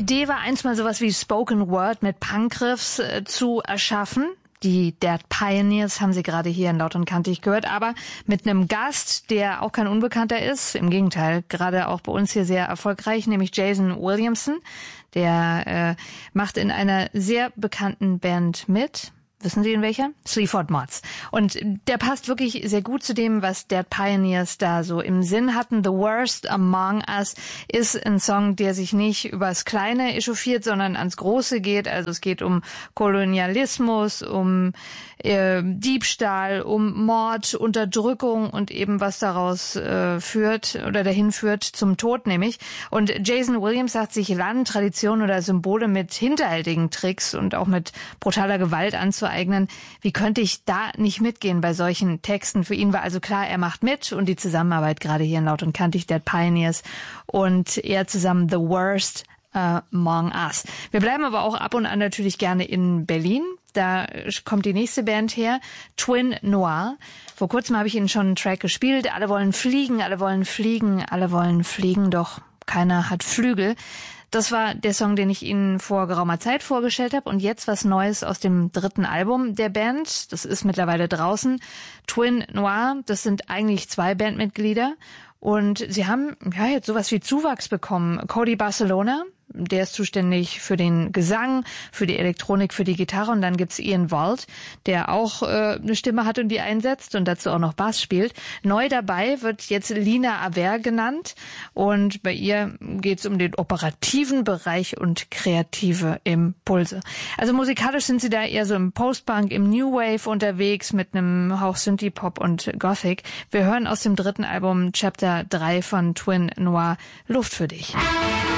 Idee war einst mal sowas wie Spoken Word mit Punkriffs zu erschaffen. Die Dead Pioneers haben Sie gerade hier in Laut und Kantig gehört, aber mit einem Gast, der auch kein Unbekannter ist. Im Gegenteil, gerade auch bei uns hier sehr erfolgreich, nämlich Jason Williamson. Der macht in einer sehr bekannten Band mit. Wissen Sie in welcher? Sleaford Mods. Und der passt wirklich sehr gut zu dem, was Dead Pioneers da so im Sinn hatten. The Worst Among Us ist ein Song, der sich nicht übers Kleine echauffiert, sondern ans Große geht. Also es geht um Kolonialismus, um Diebstahl, um Mord, Unterdrückung und eben was daraus führt oder dahin führt zum Tod nämlich. Und Jason Williams sagt sich Land, Tradition oder Symbole mit hinterhältigen Tricks und auch mit brutaler Gewalt anzueignen. Wie könnte ich da nicht mitgehen bei solchen Texten? Für ihn war also klar, er macht mit und die Zusammenarbeit gerade hier in Laut und Kantig, Dead Pioneers und er zusammen The Worst Among Us. Wir bleiben aber auch ab und an natürlich gerne in Berlin. Da kommt die nächste Band her, Twin Noir. Vor kurzem habe ich Ihnen schon einen Track gespielt. Alle wollen fliegen, alle wollen fliegen, alle wollen fliegen, doch keiner hat Flügel. Das war der Song, den ich Ihnen vor geraumer Zeit vorgestellt habe. Und jetzt was Neues aus dem 3. Album der Band. Das ist mittlerweile draußen. Twin Noir, das sind eigentlich 2 Bandmitglieder. Und sie haben ja jetzt sowas wie Zuwachs bekommen. Cody Barcelona, der ist zuständig für den Gesang, für die Elektronik, für die Gitarre. Und dann gibt's Ian Wald, der auch eine Stimme hat und die einsetzt und dazu auch noch Bass spielt. Neu dabei wird jetzt Lina Aver genannt. Und bei ihr geht's um den operativen Bereich und kreative Impulse. Also musikalisch sind sie da eher so im Post-Punk, im New Wave unterwegs mit einem Hauch Synthie-Pop und Gothic. Wir hören aus dem 3. Album Chapter 3 von Twin Noir Luft für dich.